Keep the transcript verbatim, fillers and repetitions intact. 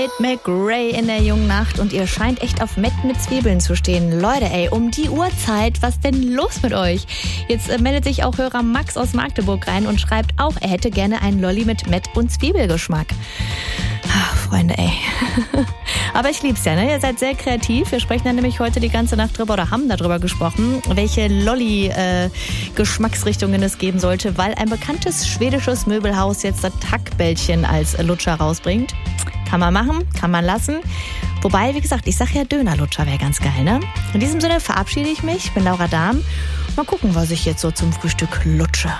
McRae in der jungen Nacht und ihr scheint echt auf Mett mit Zwiebeln zu stehen. Leute, ey, um die Uhrzeit, was denn los mit euch? Jetzt äh, meldet sich auch Hörer Max aus Magdeburg rein und schreibt auch, er hätte gerne einen Lolli mit Mett und Zwiebelgeschmack. Ach, Freunde, ey. Aber ich lieb's ja, ne? Ihr seid sehr kreativ. Wir sprechen dann nämlich heute die ganze Nacht drüber oder haben darüber gesprochen, welche Lolli-Geschmacksrichtungen äh, es geben sollte, weil ein bekanntes schwedisches Möbelhaus jetzt das Hackbällchen als Lutscher rausbringt. Kann man machen, kann man lassen. Wobei, wie gesagt, ich sag ja, Dönerlutscher wäre ganz geil, ne? In diesem Sinne verabschiede ich mich. Ich bin Laura Dahm. Mal gucken, was ich jetzt so zum Frühstück lutsche.